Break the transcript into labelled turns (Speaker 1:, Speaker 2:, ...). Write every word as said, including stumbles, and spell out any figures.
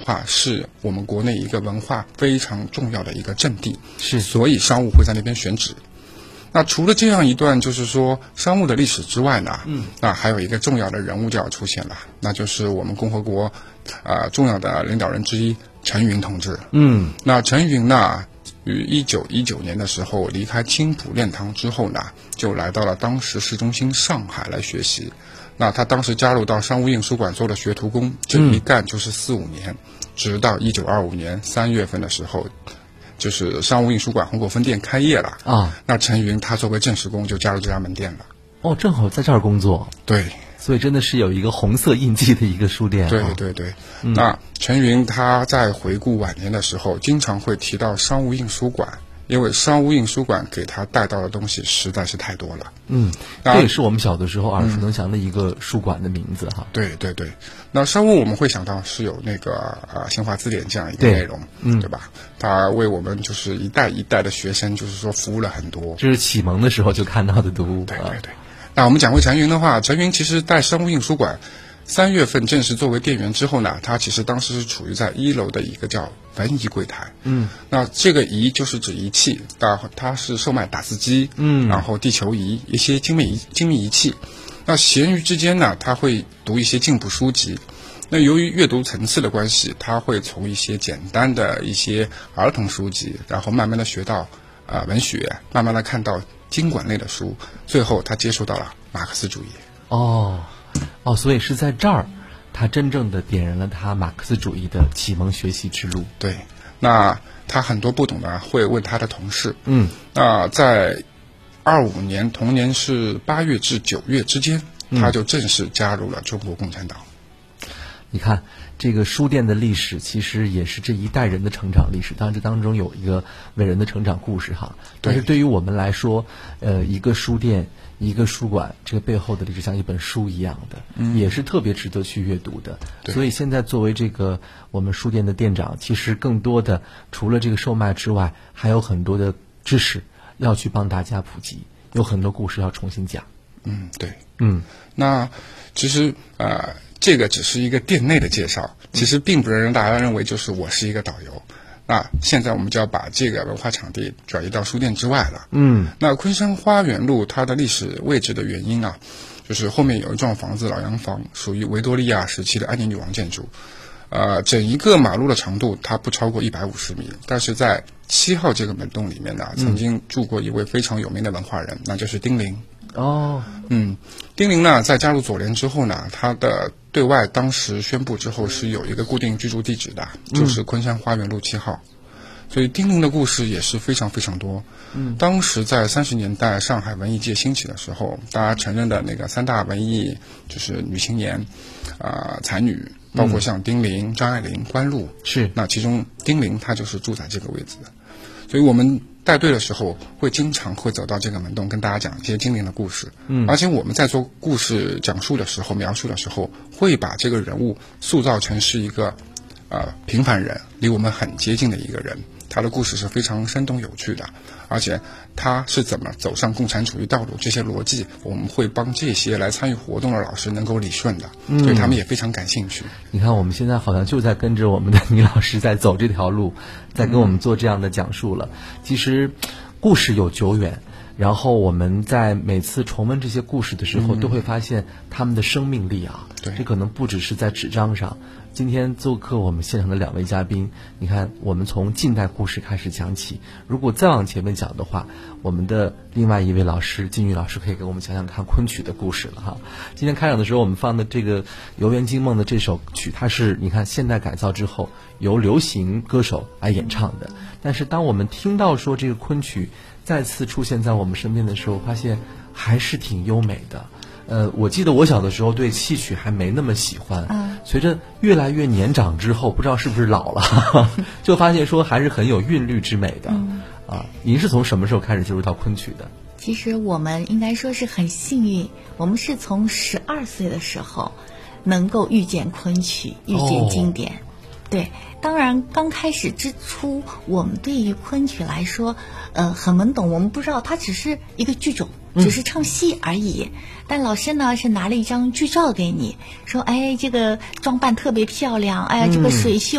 Speaker 1: 话，是我们国内一个文化非常重要的一个阵地，
Speaker 2: 是，
Speaker 1: 所以商务会在那边选址。那除了这样一段就是说商务的历史之外呢，嗯，那还有一个重要的人物就要出现了，那就是我们共和国啊、呃、重要的领导人之一陈云同志。
Speaker 2: 嗯，
Speaker 1: 那陈云呢，于一九一九年的时候离开青浦练堂之后呢，就来到了当时市中心上海来学习。那他当时加入到商务印书馆做了学徒工，这一干就是四五年，嗯、直到一九二五年三月份的时候。就是商务印书馆虹口分店开业了啊，那陈云他作为正式工就加入这家门店了。
Speaker 2: 哦，正好在这儿工作。
Speaker 1: 对，
Speaker 2: 所以真的是有一个红色印记的一个书店。
Speaker 1: 对对对，嗯、那陈云他在回顾晚年的时候，经常会提到商务印书馆。因为商务印书馆给他带到的东西实在是太多了。
Speaker 2: 嗯，这也是我们小的时候耳熟能详的一个书馆的名字哈。
Speaker 1: 对对对，那商务我们会想到是有那个呃新华字典这样一个内容，嗯，对吧？他为我们就是一代一代的学生，就是说服务了很多。
Speaker 2: 这是启蒙的时候就看到的读物。
Speaker 1: 对对对。那我们讲回陈云的话，陈云其实在商务印书馆三月份正式作为店员之后呢，他其实当时是处于在一楼的一个叫文仪柜台。嗯，那这个仪就是指仪器，那它是售卖打字机，嗯，然后地球仪一些精密仪精密仪器。那闲余之间呢，他会读一些进步书籍。那由于阅读层次的关系，他会从一些简单的一些儿童书籍，然后慢慢的学到啊、呃、文学，慢慢的看到经管类的书，最后他接触到了马克思主义。
Speaker 2: 哦。哦，所以是在这儿，他真正的点燃了他马克思主义的启蒙学习之路。
Speaker 1: 对，那他很多不懂的会问他的同事。
Speaker 2: 嗯，
Speaker 1: 那在二五年同年是八月至九月之间，他就正式加入了中国共产党。
Speaker 2: 你看，这个书店的历史其实也是这一代人的成长历史，当然这当中有一个伟人的成长故事哈。但是对于我们来说，呃，一个书店。一个书馆，这个背后的历史像一本书一样的，嗯、也是特别值得去阅读的。所以现在作为这个我们书店的店长，其实更多的除了这个售卖之外，还有很多的知识要去帮大家普及，有很多故事要重新讲。
Speaker 1: 嗯，对，
Speaker 2: 嗯，
Speaker 1: 那其实呃，这个只是一个店内的介绍，其实并不能让大家认为就是我是一个导游。那现在我们就要把这个文化场地转移到书店之外了。
Speaker 2: 嗯，
Speaker 1: 那昆山花园路它的历史位置的原因啊，就是后面有一幢房子老洋房，属于维多利亚时期的安妮女王建筑。呃，整一个马路的长度它不超过一百五十米，但是在七号这个门洞里面呢，曾经住过一位非常有名的文化人，那就是丁玲。
Speaker 2: 哦，
Speaker 1: 嗯，丁玲呢，在加入左联之后呢，他的对外当时宣布之后是有一个固定居住地址的，就是昆山花园路七号。所以丁玲的故事也是非常非常多。嗯，当时在三十年代上海文艺界兴起的时候，大家承认的那个三大文艺就是女青年，啊、呃，才女，包括像丁玲、张爱玲、关露，
Speaker 2: 是。
Speaker 1: 那其中丁玲她就是住在这个位置的，所以我们带队的时候会经常会走到这个门洞，跟大家讲一些精灵的故事。嗯，而且我们在做故事讲述的时候、描述的时候，会把这个人物塑造成是一个呃平凡人，离我们很接近的一个人。他的故事是非常生动有趣的，而且他是怎么走上共产主义道路，这些逻辑我们会帮这些来参与活动的老师能够理顺的，嗯、所以他们也非常感兴趣。
Speaker 2: 你看我们现在好像就在跟着我们的倪老师在走这条路，在跟我们做这样的讲述了。其实故事有久远，然后我们在每次重温这些故事的时候，嗯、都会发现他们的生命力啊，
Speaker 1: 对，
Speaker 2: 这可能不只是在纸张上。今天做客我们现场的两位嘉宾，你看我们从近代故事开始讲起，如果再往前面讲的话，我们的另外一位老师金玉老师可以给我们讲讲看昆曲的故事了哈。今天开场的时候我们放的这个游园惊梦的这首曲，它是你看现代改造之后由流行歌手来演唱的，但是当我们听到说这个昆曲再次出现在我们身边的时候，发现还是挺优美的。呃，我记得我小的时候对戏曲还没那么喜欢，嗯、随着越来越年长之后，不知道是不是老了，呵呵就发现说还是很有韵律之美的。嗯、啊，您是从什么时候开始接触到昆曲的？
Speaker 3: 其实我们应该说是很幸运，我们是从十二岁的时候能够遇见昆曲，遇见经典。哦、对，当然刚开始之初，我们对于昆曲来说，呃，很懵懂，我们不知道它只是一个剧种。只是唱戏而已，嗯、但老师呢是拿了一张剧照给你，说，哎，这个装扮特别漂亮，哎呀，这个水袖。